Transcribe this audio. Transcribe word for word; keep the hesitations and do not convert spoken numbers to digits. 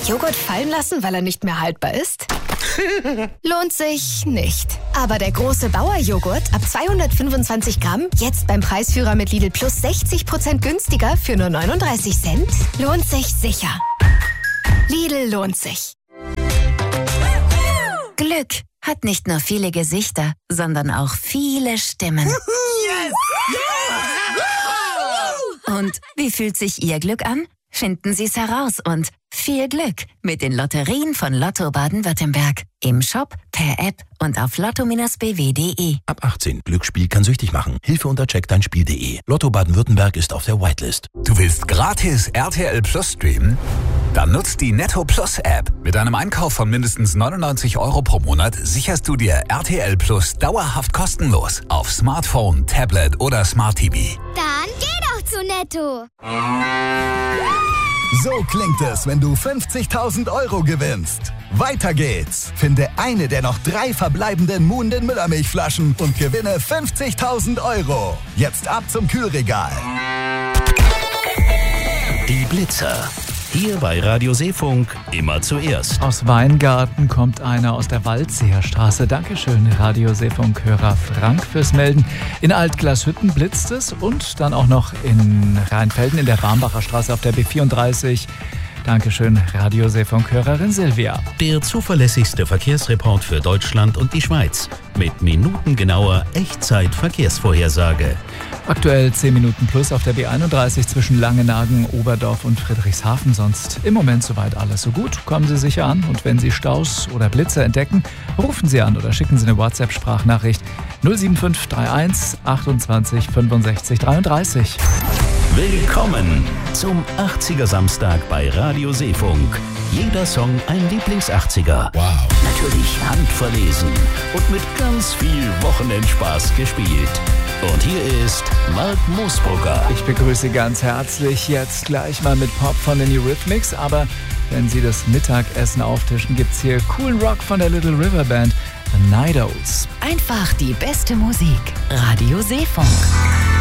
Joghurt fallen lassen, weil er nicht mehr haltbar ist? Lohnt sich nicht. Aber der große Bauer-Joghurt ab zweihundertfünfundzwanzig Gramm, jetzt beim Preisführer mit Lidl Plus sechzig Prozent günstiger für nur neununddreißig Cent, lohnt sich sicher. Lidl lohnt sich. Glück hat nicht nur viele Gesichter, sondern auch viele Stimmen. Yes! Yeah! Und wie fühlt sich Ihr Glück an? Finden Sie es heraus und viel Glück mit den Lotterien von Lotto Baden-Württemberg. Im Shop, per App und auf lotto Bindestrich b w punkt d e. Ab achtzehn. Glücksspiel kann süchtig machen. Hilfe unter check dein spiel punkt d e. Lotto Baden-Württemberg ist auf der Whitelist. Du willst gratis R T L Plus streamen? Dann nutzt die Netto Plus App. Mit einem Einkauf von mindestens neunundneunzig Euro pro Monat sicherst du dir R T L Plus dauerhaft kostenlos auf Smartphone, Tablet oder Smart T V. Dann geh doch zu Netto. So klingt es, wenn du fünfzigtausend Euro gewinnst. Weiter geht's. Finde eine der noch drei verbleibenden Muhnden Müllermilchflaschen und gewinne fünfzigtausend Euro. Jetzt ab zum Kühlregal. Die Blitzer. Hier bei Radio Seefunk immer zuerst. Aus Weingarten kommt einer aus der Waldseerstraße. Dankeschön, Radio Seefunk-Hörer Frank, fürs Melden. In Altglashütten blitzt es und dann auch noch in Rheinfelden in der Barmbacher Straße auf der B vierunddreißig. Dankeschön, Radio Seefunk-Hörerin Silvia. Der zuverlässigste Verkehrsreport für Deutschland und die Schweiz. Mit minutengenauer Echtzeit-Verkehrsvorhersage. Aktuell zehn Minuten plus auf der B einunddreißig zwischen Langenagen, Oberdorf und Friedrichshafen. Sonst im Moment soweit alles so gut. Kommen Sie sicher an und wenn Sie Staus oder Blitze entdecken, rufen Sie an oder schicken Sie eine WhatsApp-Sprachnachricht null sieben fünf drei eins achtundzwanzig fünfundsechzig dreiunddreißig. Willkommen zum achtziger Samstag bei Radio Seefunk. Jeder Song ein Lieblings-achtziger. Wow. Natürlich handverlesen und mit ganz viel Wochenendspaß gespielt. Und hier ist Mark Moosbrugger. Ich begrüße Sie ganz herzlich jetzt gleich mal mit Pop von den Eurythmics. Aber wenn Sie das Mittagessen auftischen, gibt's hier coolen Rock von der Little River Band, The Night Owls. Einfach die beste Musik. Radio Seefunk.